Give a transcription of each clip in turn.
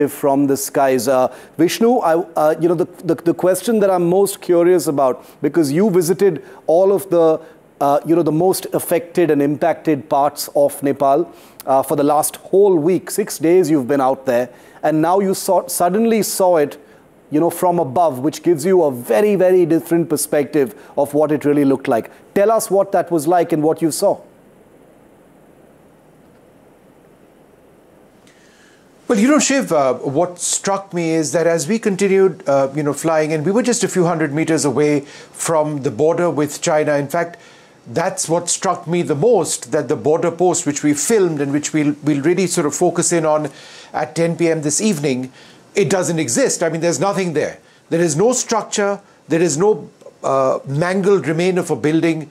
from the skies. Vishnu, the question that I'm most curious about, because you visited all of the, the most affected and impacted parts of Nepal for the last whole week. 6 days you've been out there, and now you suddenly saw it, from above, which gives you a very, very different perspective of what it really looked like. Tell us what that was like and what you saw. Well, Shiv, what struck me is that as we continued, flying, and we were just a few hundred meters away from the border with China. In fact, that's what struck me the most, that the border post, which we filmed and which we'll really sort of focus in on at 10 p.m. this evening, it doesn't exist. I mean, there's nothing there. There is no structure. There is no mangled remains of a building,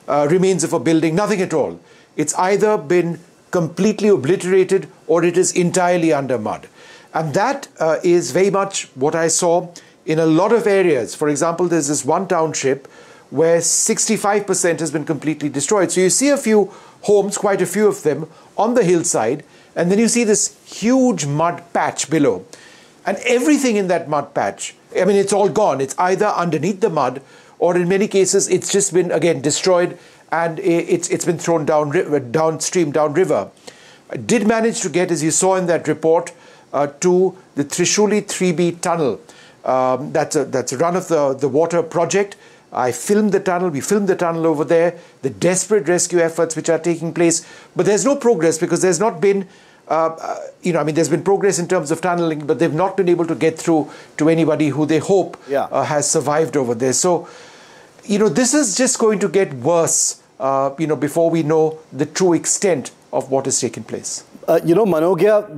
nothing at all. It's either been completely obliterated or it is entirely under mud. And that is very much what I saw in a lot of areas. For example, there's this one township where 65% has been completely destroyed. So you see a few homes, quite a few of them, on the hillside, and then you see this huge mud patch below. And everything in that mud patch, I mean, it's all gone. It's either underneath the mud or in many cases, it's just been, again, destroyed and it's been thrown downstream, downriver. I did manage to get, as you saw in that report, to the Trishuli 3B tunnel. That's a run of the water project. I filmed the tunnel. We filmed the tunnel over there, the desperate rescue efforts which are taking place. But there's no progress because there's not been, there's been progress in terms of tunneling, but they've not been able to get through to anybody who they hope has survived over there. So, this is just going to get worse, before we know the true extent of what has taken place. Manogya,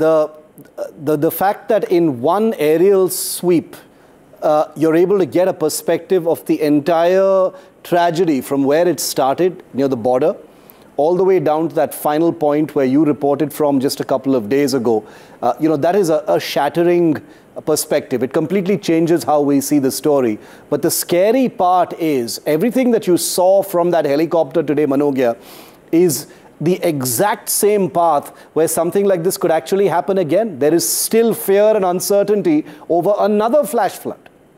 the fact that in one aerial sweep, you're able to get a perspective of the entire tragedy from where it started near the border, all the way down to that final point where you reported from just a couple of days ago. That is a shattering perspective. It completely changes how we see the story. But the scary part is everything that you saw from that helicopter today, Manogya, is the exact same path where something like this could actually happen again. There is still fear and uncertainty over another flash flood.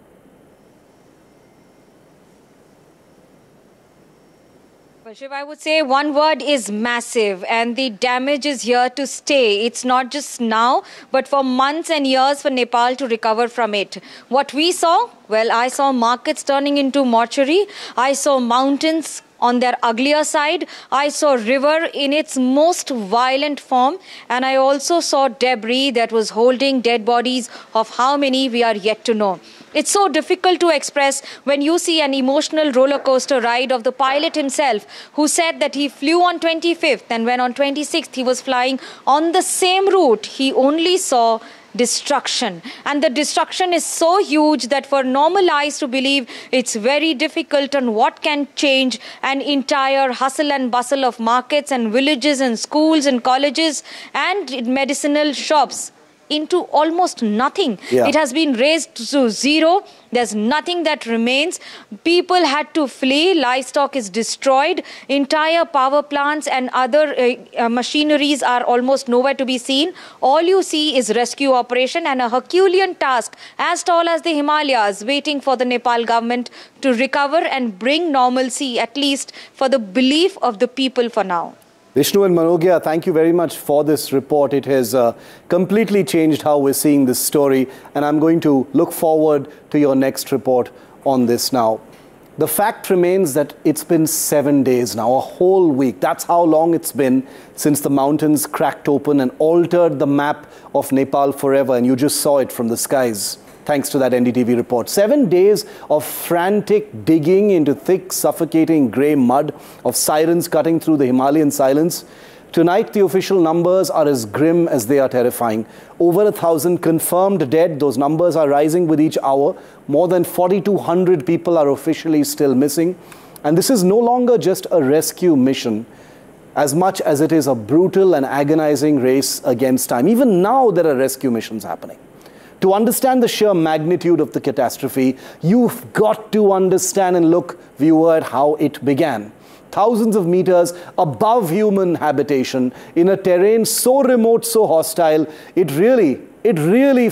Shiv, I would say one word is massive, and the damage is here to stay. It's not just now, but for months and years for Nepal to recover from it. What we saw, well, I saw markets turning into mortuary. I saw mountains on their uglier side. I saw river in its most violent form, and I also saw debris that was holding dead bodies of how many we are yet to know. It's so difficult to express when you see an emotional roller coaster ride of the pilot himself, who said that he flew on 25th, and when on 26th he was flying on the same route, he only saw destruction. And the destruction is so huge that for normal eyes to believe, it's very difficult on what can change an entire hustle and bustle of markets and villages and schools and colleges and medicinal shops into almost nothing. It has been raised to zero. There's nothing that remains. People had to flee. Livestock is destroyed. Entire power plants and other machineries are almost nowhere to be seen. All you see is rescue operation and a Herculean task as tall as the Himalayas waiting for the Nepal government to recover and bring normalcy, at least for the belief of the people for now. Vishnu and Manogya, thank you very much for this report. It has completely changed how we're seeing this story, and I'm going to look forward to your next report on this now. The fact remains that it's been 7 days now, a whole week. That's how long it's been since the mountains cracked open and altered the map of Nepal forever, and you just saw it from the skies. Thanks to that NDTV report. 7 days of frantic digging into thick, suffocating grey mud, of sirens cutting through the Himalayan silence. Tonight, the official numbers are as grim as they are terrifying. Over 1,000 confirmed dead. Those numbers are rising with each hour. More than 4,200 people are officially still missing. And this is no longer just a rescue mission, as much as it is a brutal and agonizing race against time. Even now, there are rescue missions happening. To understand the sheer magnitude of the catastrophe, you've got to understand and look, viewer, at how it began. Thousands of meters above human habitation, in a terrain so remote, so hostile, it really